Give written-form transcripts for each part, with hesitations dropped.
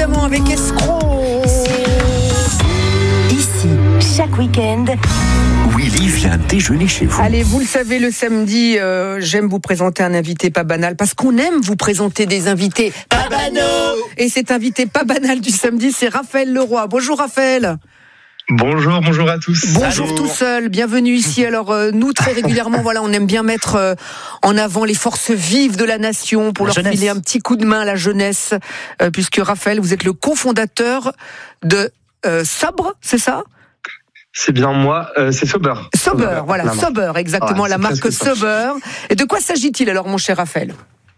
évidemment, avec Escroc. Ici, chaque week-end, Willy vient déjeuner chez vous. Allez, vous le savez, le samedi, j'aime vous présenter un invité pas banal, parce qu'on aime vous présenter des invités pas banaux. Et cet invité pas banal du samedi, c'est Raphaël Leroy. Bonjour Raphaël. Bonjour à tous. Bonjour. Allô. Tout seul, bienvenue ici. Alors nous, très régulièrement, voilà, on aime bien mettre en avant les forces vives de la nation pour leur filer un petit coup de main à la jeunesse, puisque Raphaël, vous êtes le cofondateur de Sobre, c'est ça ? C'est bien moi, c'est Sober. Sober, voilà, Sober, exactement, Ouais, la marque Sober. Et de quoi s'agit-il alors, mon cher Raphaël ?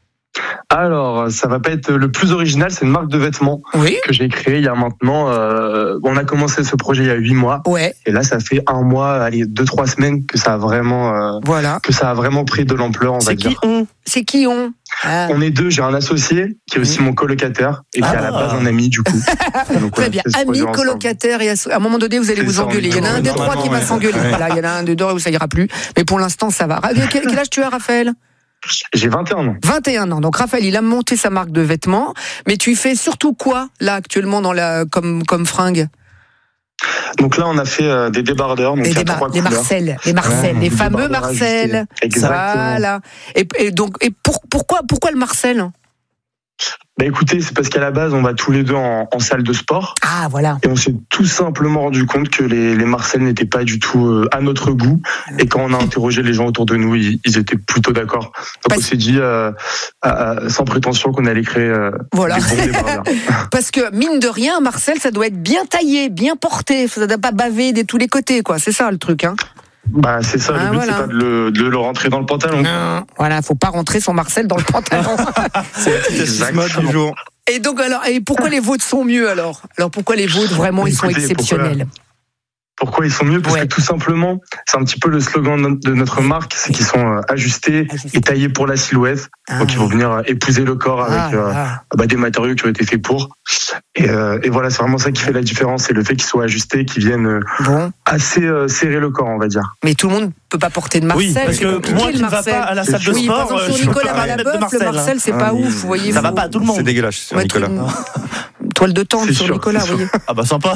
Alors, ça va pas être le plus original, c'est une marque de vêtements que j'ai créée il y a maintenant. On a commencé ce projet il y a 8 mois. Ouais. Et là, ça fait 1 mois, allez, 2-3 semaines que ça a vraiment, que ça a vraiment pris de l'ampleur, on va dire. C'est qui on On est 2, j'ai un associé qui est aussi mon colocataire et qui est à la base un ami du coup. Donc, très bien, ami, colocataire, et à un moment donné vous allez vous engueuler. Il y en a un des trois qui va s'engueuler. Voilà, il y en a un des deux où ça ira plus. Mais pour l'instant ça va. Quel âge tu as, Raphaël ? J'ai 21 ans. 21 ans. Donc Raphaël, il a monté sa marque de vêtements, mais tu fais surtout quoi là actuellement dans comme fringue ? Donc là, on a fait des débardeurs, donc il y a 3 couleurs. Les fameux Marcel. Exactement. Voilà. Et donc, pourquoi le Marcel ? Bah écoutez, c'est parce qu'à la base, on va tous les deux en salle de sport. Ah, voilà. Et on s'est tout simplement rendu compte que les Marcel n'étaient pas du tout à notre goût. Et quand on a interrogé les gens autour de nous, ils étaient plutôt d'accord. Donc on s'est dit, sans prétention, qu'on allait créer voilà. des bons débardeurs. Parce que, mine de rien, Marcel, ça doit être bien taillé, bien porté. Ça ne doit pas baver de tous les côtés, quoi. C'est ça, le truc, hein. Bah, c'est ça, le but, c'est pas de le rentrer dans le pantalon. Non, voilà, faut pas rentrer son Marcel dans le pantalon. C'est la petite astuce mode du jour. Et donc, alors, pourquoi les vôtres sont mieux, alors ? Alors, pourquoi les vôtres, vraiment, ils sont exceptionnels ? Pourquoi ils sont mieux ? Parce que tout simplement, c'est un petit peu le slogan de notre marque, c'est qu'ils sont ajustés et taillés pour la silhouette. Donc ils vont venir épouser le corps avec des matériaux qui ont été faits pour. Et voilà, c'est vraiment ça qui fait la différence, c'est le fait qu'ils soient ajustés, qu'ils viennent assez serrer le corps, on va dire. Mais tout le monde peut pas porter de Marcel. Oui, parce que moi qui ne va pas à la salle de sport, par exemple, sur Nicolas Malaboeuf, le Marcel, c'est pas ouf, vous voyez. Ça va pas à tout le monde. C'est dégueulasse sur Nicolas. Toile de tente sur Nicolas, vous voyez. Ah bah sympa.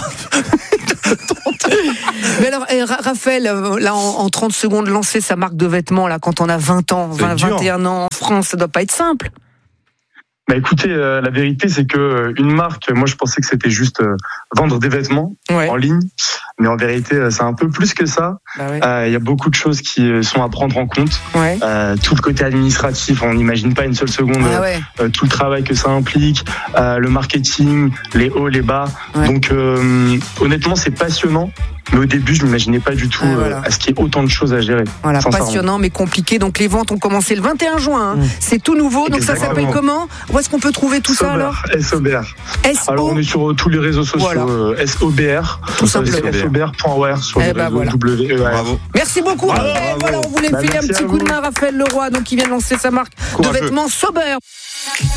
Mais alors, Raphaël, là, en 30 secondes, lancer sa marque de vêtements, là, quand on a 20 ans, 21 ans en France, ça doit pas être simple. Bah écoutez, la vérité c'est que une marque, moi je pensais que c'était juste vendre des vêtements en ligne, mais en vérité c'est un peu plus que ça. Il y a beaucoup de choses qui sont à prendre en compte. Tout le côté administratif, on n'imagine pas une seule seconde tout le travail que ça implique, le marketing, les hauts, les bas. Donc honnêtement c'est passionnant. Mais au début, je m'imaginais pas du tout à ce qu'il y ait autant de choses à gérer. Voilà, passionnant mais compliqué. Donc les ventes ont commencé le 21 juin. C'est tout nouveau. Donc ça s'appelle comment ? Où est-ce qu'on peut trouver tout ça alors ? SOBR. Alors on est sur tous les réseaux sociaux. SOBR. Tout simplement. SOBR.wear sur les réseaux WEAR. Bravo. Merci beaucoup. Voilà, on voulait filer un petit coup de main à Raphaël Leroy, donc qui vient de lancer sa marque de vêtements Sober.